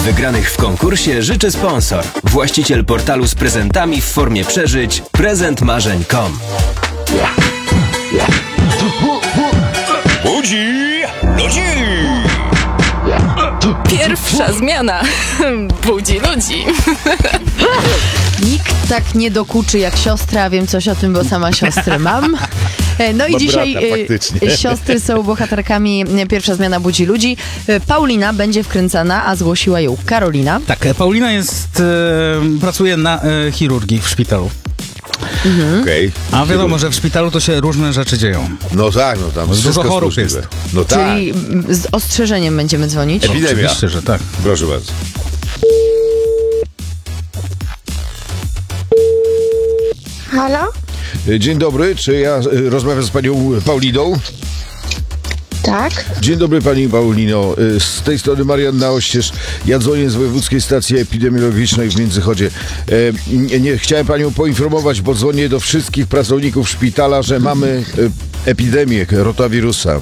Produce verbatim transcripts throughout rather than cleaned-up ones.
Wygranych w konkursie życzy sponsor. Właściciel portalu z prezentami w formie przeżyć prezent marzeń kropka com. Budzi ludzi! Pierwsza zmiana budzi ludzi. Nikt tak nie dokuczy jak siostra, wiem coś o tym, bo sama siostrę mam. No i Ma dzisiaj brata, faktycznie. siostry są bohaterkami Pierwsza zmiana budzi ludzi. Paulina będzie wkręcana, a zgłosiła ją Karolina. Tak, Paulina jest, e, pracuje na e, chirurgii w szpitalu. Mhm. Okej. A wiadomo, że w szpitalu to się różne rzeczy dzieją. No tak, no tam Dużo wszystko chorób możliwe. jest. No tak, Czyli z ostrzeżeniem będziemy dzwonić. Epidemia. Oczywiście, że tak. Proszę bardzo. Halo? Dzień dobry, czy ja y, rozmawiam z panią Pauliną? Tak? Dzień dobry pani Paulino, Y, z tej strony Marianna Oścież. Ja dzwonię z Wojewódzkiej Stacji Epidemiologicznej w Międzychodzie. E, nie, nie, chciałem panią poinformować, bo dzwonię do wszystkich pracowników szpitala, że mamy y, epidemię rotawirusa.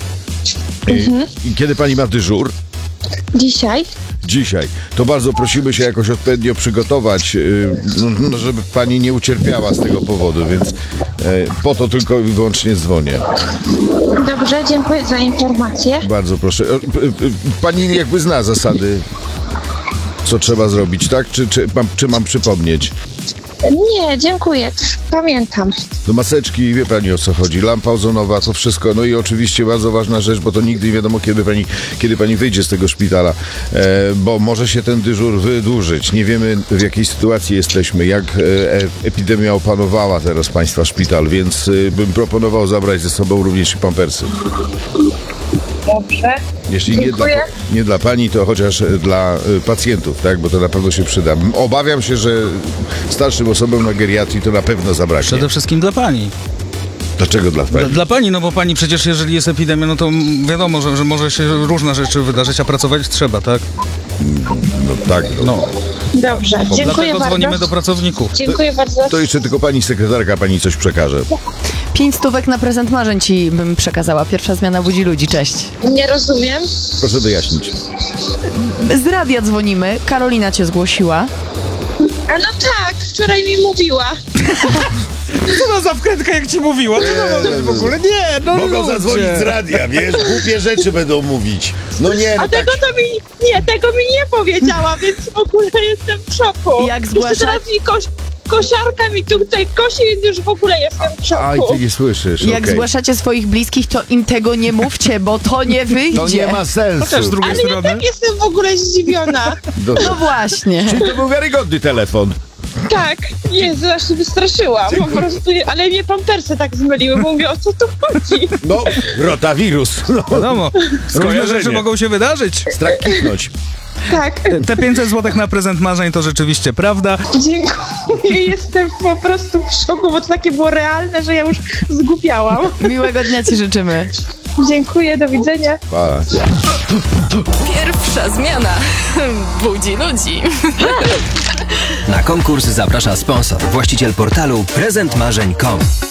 Mhm. I kiedy pani ma dyżur? Dzisiaj? Dzisiaj. To bardzo prosimy się jakoś odpowiednio przygotować, yy, no, żeby pani nie ucierpiała z tego powodu, więc yy, po to tylko i wyłącznie dzwonię. Dobrze, dziękuję za informację. Bardzo proszę. Yy, yy, pani jakby zna zasady, co trzeba zrobić, tak? Czy, czy, mam, czy mam przypomnieć? Nie, dziękuję. Pamiętam. Do maseczki, wie pani o co chodzi, lampa ozonowa, to wszystko. No i oczywiście bardzo ważna rzecz, bo to nigdy nie wiadomo, kiedy pani, kiedy pani wyjdzie z tego szpitala, e, bo może się ten dyżur wydłużyć. Nie wiemy, w jakiej sytuacji jesteśmy, jak e, epidemia opanowała teraz państwa szpital, więc e, bym proponował zabrać ze sobą również i pampersy. Dobrze. Jeśli nie dla, Dziękuję. nie dla pani, to chociaż dla y, pacjentów, tak? Bo to na pewno się przyda. Obawiam się, że starszym osobom na geriatrii to na pewno zabraknie. Przede wszystkim dla pani. Dlaczego dla pani? Dla, dla pani, no bo pani przecież jeżeli jest epidemia, no to wiadomo, że, że może się różne rzeczy wydarzyć, a pracować trzeba, tak? No tak. No. No, Dobrze, dziękuję dlatego dzwonimy bardzo. do pracowników. Dziękuję bardzo. To jeszcze tylko pani sekretarka, pani coś przekaże. Pięć stówek na prezent marzeń ci bym przekazała. Pierwsza zmiana budzi ludzi. Cześć. Nie rozumiem. Proszę wyjaśnić. Z radia dzwonimy. Karolina cię zgłosiła. A no tak, wczoraj mi mówiła. Co to za wkrętka, jak ci mówiła? Eee, w ogóle nie, no Mogą zadzwonić z radia, wiesz? Głupie rzeczy będą mówić. No nie, no A tak. tego to mi, nie, tego mi nie powiedziała, więc w ogóle jestem w szoku. Jak Jeszcze zgłaszać? teraz mi koś, kosiarka mi tutaj kosi, więc już w ogóle jestem w szoku. Aj, ty nie słyszysz, Jak okej. zgłaszacie swoich bliskich, to im tego nie mówcie, bo to nie wyjdzie. To nie ma sensu. Chociaż z drugiej Ale ja strony... tak jestem w ogóle zdziwiona. Dobrze. No właśnie. Czyli to był wiarygodny telefon. Tak, Jezu, aż się wystraszyłam po prostu, ale mnie pampersy tak zmyliły, bo mówię, o co tu chodzi? No, rotawirus. No, Wiadomo, różne Skojarzenie. rzeczy mogą się wydarzyć. strach kichnąć. Tak, Te pięćset złotych na prezent marzeń to rzeczywiście prawda. dziękuję, jestem po prostu w szoku, bo to takie było realne, że ja już zgłupiałam. Miłego dnia ci życzymy. Dziękuję, do widzenia. Pa. Pierwsza zmiana budzi ludzi. Na konkurs zaprasza sponsor. Właściciel portalu prezent marzeń kropka com.